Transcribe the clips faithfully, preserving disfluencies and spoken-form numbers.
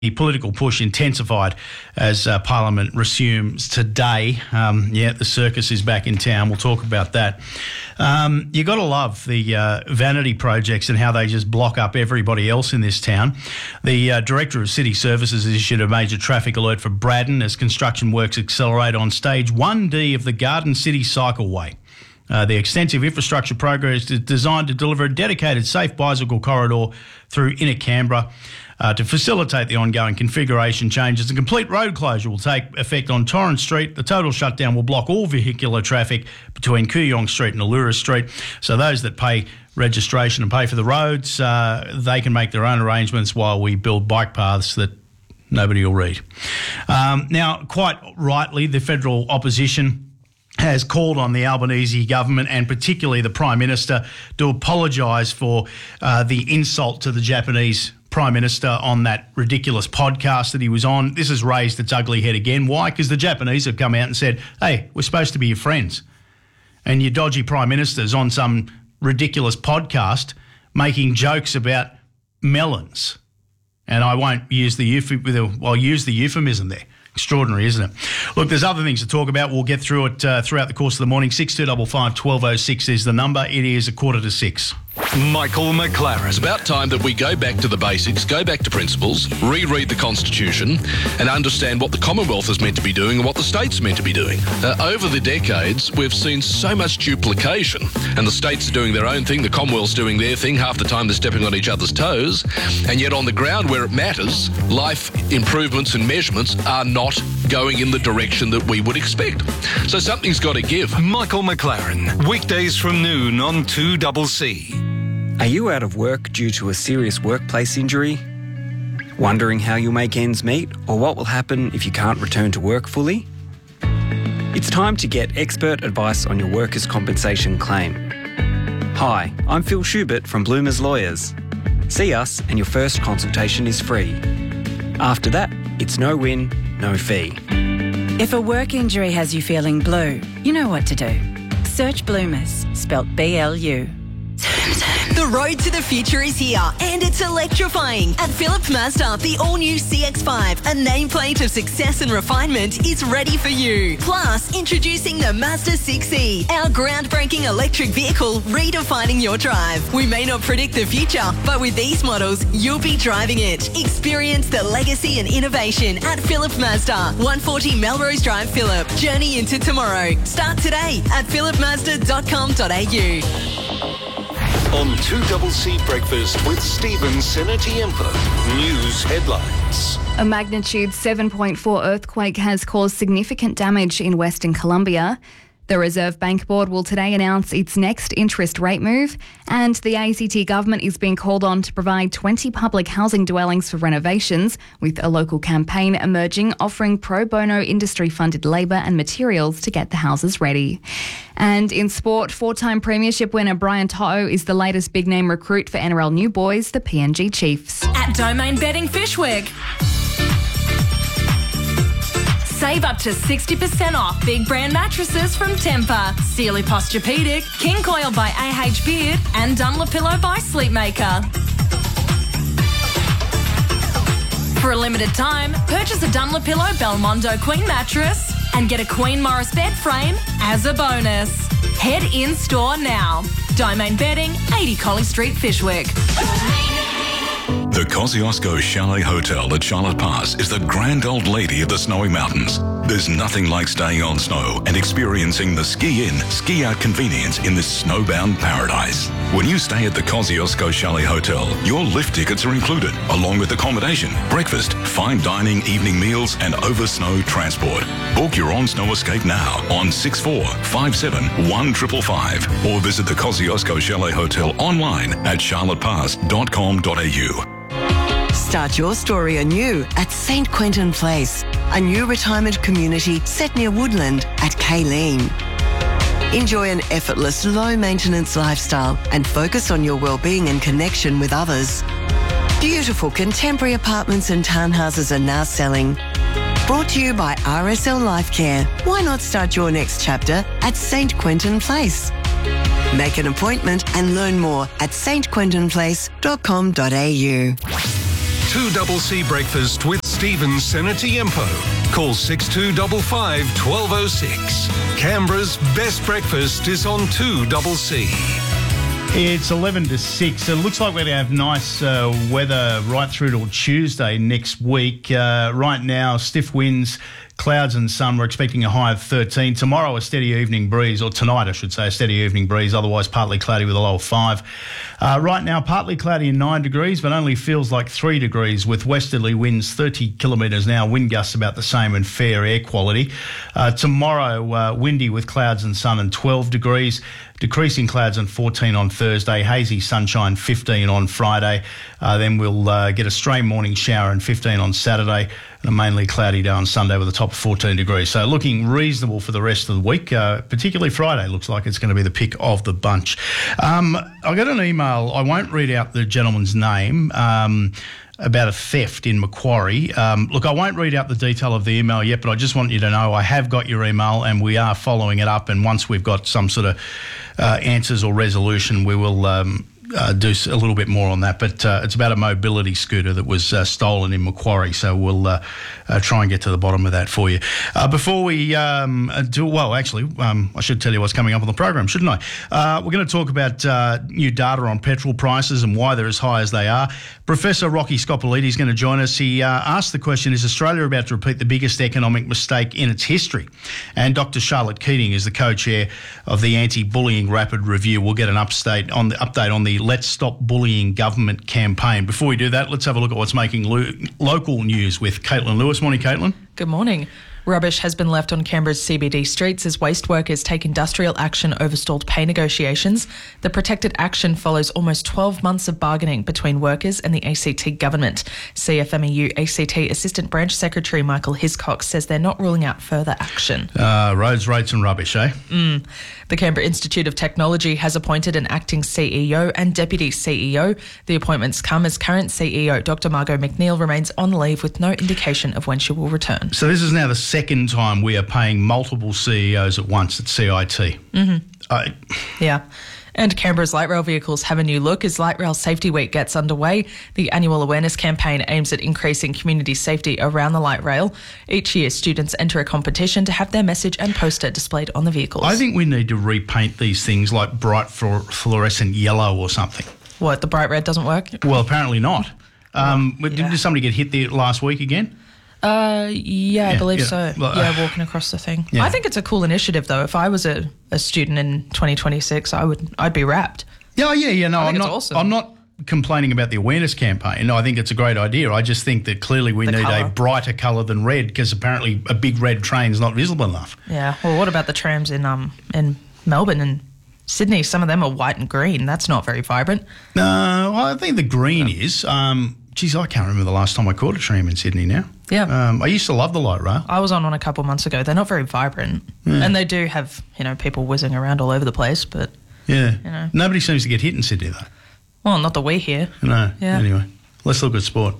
The political push intensified as uh, Parliament resumes today. Um, yeah, the circus is back in town. We'll talk about that. Um, you got to love the uh, vanity projects and how they just block up everybody else in this town. The uh, Director of City Services issued a major traffic alert for Braddon as construction works accelerate on stage one D of the Garden City Cycleway. Uh, the extensive infrastructure program is designed to deliver a dedicated safe bicycle corridor through inner Canberra. Uh, to facilitate the ongoing configuration changes, a complete road closure will take effect on Torrens Street. The total shutdown will block all vehicular traffic between Kooyong Street and Allura Street. So those that pay registration and pay for the roads, uh, they can make their own arrangements while we build bike paths that nobody will read. Um, now, quite rightly, the federal opposition has called on the Albanese government and particularly the Prime Minister to apologise for uh, the insult to the Japanese Prime Minister on that ridiculous podcast that he was on. This has raised its ugly head again. Why? Because the Japanese have come out and said, hey, we're supposed to be your friends. And your dodgy Prime Minister's on some ridiculous podcast making jokes about melons. And I won't use the euphemism, I'll use the euphemism there. Extraordinary, isn't it? Look, there's other things to talk about. We'll get through it uh, throughout the course of the morning. six two five five, one two zero six is the number. It is a quarter to six. Michael McLaren. It's about time that we go back to the basics, go back to principles, reread the Constitution and understand what the Commonwealth is meant to be doing and what the state's meant to be doing. Uh, over the decades, we've seen so much duplication and the states are doing their own thing, the Commonwealth's doing their thing, half the time they're stepping on each other's toes, and yet on the ground where it matters, life improvements and measurements are not going in the direction that we would expect. So something's got to give. Michael McLaren, weekdays from noon on two C C. Are you out of work due to a serious workplace injury? Wondering how you'll make ends meet or what will happen if you can't return to work fully? It's time to get expert advice on your workers' compensation claim. Hi, I'm Phil Schubert from Bloomers Lawyers. See us and your first consultation is free. After that, it's no win, no fee. If a work injury has you feeling blue, you know what to do. Search Bloomers, spelt B L U. The road to the future is here and it's electrifying. At Phillip Mazda, the all-new C X five, a nameplate of success and refinement, is ready for you. Plus, introducing the Mazda six E, our groundbreaking electric vehicle redefining your drive. We may not predict the future, but with these models, you'll be driving it. Experience the legacy and innovation at Phillip Mazda, one forty Melrose Drive, Phillip. Journey into tomorrow. Start today at phillip mazda dot com dot a u. On two C C Breakfast with Stephen Senatiempo. News headlines. A magnitude seven point four earthquake has caused significant damage in Western Colombia. The Reserve Bank Board will today announce its next interest rate move, and the A C T government is being called on to provide twenty public housing dwellings for renovations, with a local campaign emerging offering pro bono industry-funded labour and materials to get the houses ready. And in sport, four-time premiership winner Brian To'o is the latest big-name recruit for N R L New Boys, the P N G Chiefs. At Domain Bedding Fishwick. Save up to sixty percent off big brand mattresses from Tempur, Sealy Posturepedic, King Coil by A H Beard and Dunlopillow by Sleepmaker. For a limited time, purchase a Dunlopillow Belmondo Queen mattress and get a Queen Morris bed frame as a bonus. Head in store now. Domain Bedding, eighty Colley Street, Fishwick. The Kosciuszko Chalet Hotel at Charlotte Pass is the grand old lady of the snowy mountains. There's nothing like staying on snow and experiencing the ski-in, ski-out convenience in this snowbound paradise. When you stay at the Kosciuszko Chalet Hotel, your lift tickets are included, along with accommodation, breakfast, fine dining, evening meals, and over-snow transport. Book your on-snow escape now on six four five seven one five five five or visit the Kosciuszko Chalet Hotel online at charlotte pass dot com dot a u. Start your story anew at Saint Quentin Place, a new retirement community set near Woodland at Kayleen. Enjoy an effortless, low-maintenance lifestyle and focus on your well-being and connection with others. Beautiful contemporary apartments and townhouses are now selling. Brought to you by R S L Life Care. Why not start your next chapter at Saint Quentin Place? Make an appointment and learn more at st quentin place dot com dot a u. two C Breakfast with Stephen Senatiempo. Call six two five five, one two zero six. Canberra's best breakfast is on two C. It's eleven to six. It looks like we're going to have nice uh, weather right through till Tuesday next week. Uh, right now, stiff winds, clouds and sun. We're expecting a high of thirteen. Tomorrow, a steady evening breeze, or tonight, I should say, a steady evening breeze, otherwise partly cloudy with a low of five. Uh, right now, partly cloudy and nine degrees, but only feels like three degrees with westerly winds thirty kilometres an hour, wind gusts about the same and fair air quality. Uh, tomorrow, uh, windy with clouds and sun and twelve degrees. Decreasing clouds and fourteen on Thursday, hazy sunshine fifteen on Friday. Uh, then we'll uh, get a stray morning shower and fifteen on Saturday, and a mainly cloudy day on Sunday with a top of fourteen degrees. So looking reasonable for the rest of the week, uh, particularly Friday looks like it's going to be the pick of the bunch. Um, I got an email, I won't read out the gentleman's name, um, about a theft in Macquarie. Um, look, I won't read out the detail of the email yet, but I just want you to know I have got your email and we are following it up, and once we've got some sort of uh, answers or resolution, we will um, uh, do a little bit more on that. But uh, it's about a mobility scooter that was uh, stolen in Macquarie, so we'll uh, uh, try and get to the bottom of that for you. Uh, before we um, do, well, actually, um, I should tell you what's coming up on the program, shouldn't I? Uh, we're going to talk about uh, new data on petrol prices and why they're as high as they are. Professor Rocky Scopoliti is going to join us. He uh, asked the question, is Australia about to repeat the biggest economic mistake in its history? And Doctor Charlotte Keating is the co-chair of the Anti-Bullying Rapid Review. We'll get an update on the update on the Let's Stop Bullying government campaign. Before we do that, let's have a look at what's making lo- local news with Caitlin Lewis. Morning, Caitlin. Good morning. Rubbish has been left on Canberra's C B D streets as waste workers take industrial action over stalled pay negotiations. The protected action follows almost twelve months of bargaining between workers and the A C T government. C F M E U A C T Assistant Branch Secretary Michael Hiscox says they're not ruling out further action. Uh, roads, rates and rubbish, eh? Mm. The Canberra Institute of Technology has appointed an acting C E O and deputy C E O. The appointments come as current C E O Doctor Margot McNeil remains on leave with no indication of when she will return. So this is now the second time we are paying multiple C E Os at once at C I T. Mm-hmm. I... Yeah. And Canberra's light rail vehicles have a new look as Light Rail Safety Week gets underway. The annual awareness campaign aims at increasing community safety around the light rail. Each year, students enter a competition to have their message and poster displayed on the vehicles. I think we need to repaint these things like bright fluorescent yellow or something. What, the bright red doesn't work? Well, apparently not. Um, yeah. Did somebody get hit there last week again? Uh, yeah, I yeah, believe yeah. so. Well, yeah, uh, walking across the thing. Yeah. I think it's a cool initiative, though. If I was a, a student in twenty twenty-six, I would I'd be wrapped. Yeah, yeah, yeah. No, I think I'm it's not. awesome. I'm not complaining about the awareness campaign. No, I think it's a great idea. I just think that clearly we The need colour. a brighter colour than red, because apparently a big red train's not visible enough. Yeah. Well, what about the trams in um in Melbourne and Sydney? Some of them are white and green. That's not very vibrant. No, I think the green is. Um, geez, I can't remember the last time I caught a tram in Sydney now. Yeah. Um, I used to love the light rail. I was on one a couple months ago. They're not very vibrant, Yeah. and they do have you know people whizzing around all over the place. But Yeah. You know. Nobody seems to get hit in Sydney, though. well, not that we hear. No. Yeah. Anyway, let's look at sport.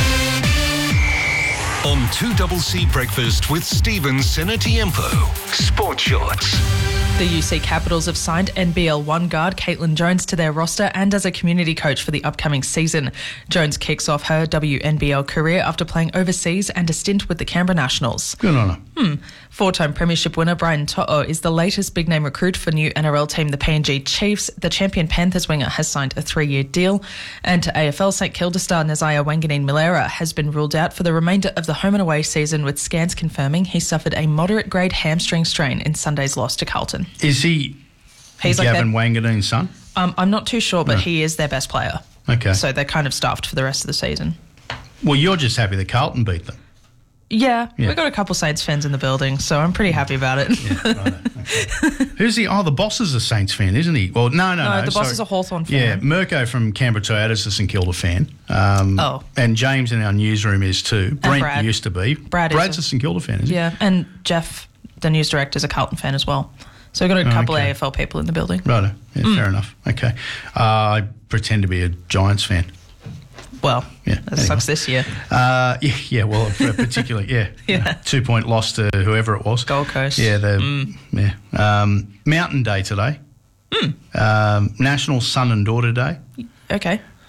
On two C Breakfast with Stephen Senatiempo. Sport Shorts. The U C Capitals have signed N B L one guard Caitlin Jones to their roster and as a community coach for the upcoming season. Jones kicks off her W N B L career after playing overseas and a stint with the Canberra Nationals. Good on her. Hmm. Four-time premiership winner Brian To'o is the latest big-name recruit for new N R L team the P N G Chiefs. The champion Panthers winger has signed a three-year deal. And to A F L, St Kilda star Nazaya Wanganeen-Milera has been ruled out for the remainder of the home and away season, with scans confirming he suffered a moderate-grade hamstring strain in Sunday's loss to Carlton. Is he He's like Gavin their- Wanganeen's son? Um, I'm not too sure, but No. he is their best player. Okay. So they're kind of staffed for the rest of the season. Well, you're just happy that Carlton beat them. Yeah, Yeah. we've got a couple Saints fans in the building, so I'm pretty happy about it. Yeah, right. Okay. Who's the? Oh, the boss is a Saints fan, isn't he? Well, no, no, no. No, the boss sorry. is a Hawthorn Yeah, fan. Mirko from Canberra Toyota's a St Kilda fan. Um, Oh. And James in our newsroom is too. Brent Brad. used to be. Brad is Brad's a- a St Kilda fan, isn't Yeah, and Jeff, the news director, is a Carlton fan as well. So we've got a Oh, couple okay. A F L people in the building. he? Righto. Yeah, Mm. fair enough. Okay. Uh, I pretend to be a Giants fan. Well, Yeah, that anyway. sucks this year. Uh, yeah, yeah, well, particularly, yeah. Yeah. Two point loss to whoever it was. Gold Coast. Yeah, the Mm. yeah. Um, Mountain Day today. Mm. Um, National Son and Daughter Day. Okay.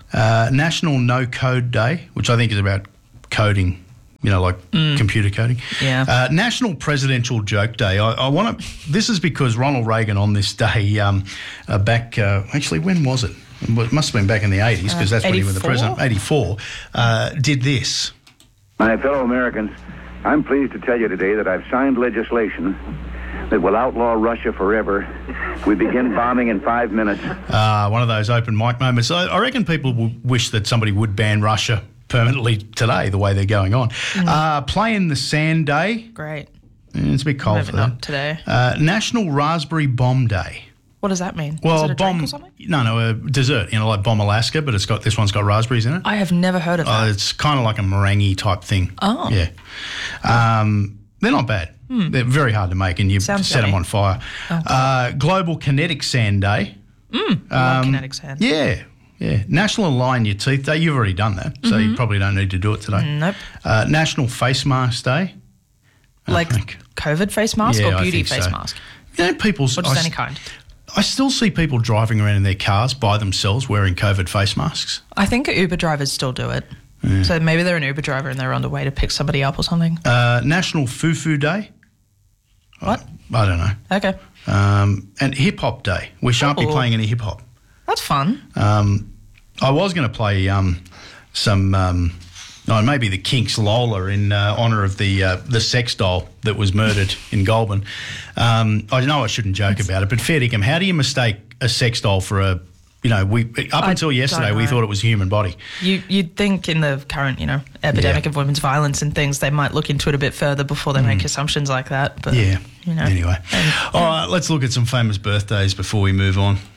Uh, National No Code Day, which I think is about coding, you know, like mm. computer coding. Yeah. Uh, National Presidential Joke Day. I, I want to. This is because Ronald Reagan on this day, um, uh, back uh, actually, when was it? It must have been back in the eighties because uh, that's when he was the president. eighty-four uh, did this. My fellow Americans, I'm pleased to tell you today that I've signed legislation that will outlaw Russia forever. We begin bombing in five minutes. Uh, one of those open mic moments. I, I reckon people will wish that somebody would ban Russia permanently today, the way they're going on. Mm. Uh, Play in the Sand Day. Great. It's a bit cold Maybe for that. Not today. Uh, National Raspberry Bomb Day. What does that mean? Well, Is it a bomb. drink or something? No, no, a dessert. You know, like Bomb Alaska, but it's got this one's got raspberries in it. I have never heard of that. Uh, it's kind of like a meringue type thing. Oh. Yeah. Um, they're not bad. Hmm. They're very hard to make, and you Sounds set yummy. them on fire. Oh. Uh, Global Kinetic Sand Day. Mm, I love kinetic sand. Yeah, yeah. National Align Your Teeth Day. You've already done that, so Mm-hmm. you probably don't need to do it today. Nope. Uh, National Face Mask Day. Like COVID face mask Yeah, or I beauty think face so. mask? You know, people's. Or just I, any kind? I still see people driving around in their cars by themselves wearing COVID face masks. I think Uber drivers still do it. Yeah. So maybe they're an Uber driver and they're on the way to pick somebody up or something. Uh, National Fufu Day. What? I, I don't know. Okay. Um, and Hip Hop Day. We shan't be Oh. playing any hip hop. That's fun. Um, I was going to play um, some, um, oh, maybe the Kinks Lola in uh, honour of the uh, the sex doll that was murdered in Goulburn. Um, I know I shouldn't joke about it, but fair dinkum, how do you mistake a sex doll for a, you know, we up I until yesterday don't we know. thought it was a human body. You, you'd think in the current, you know, epidemic Yeah. of women's violence and things, they might look into it a bit further before they make assumptions like that. But Yeah. you know, Anyway. All right, let's look at some famous birthdays before we move on.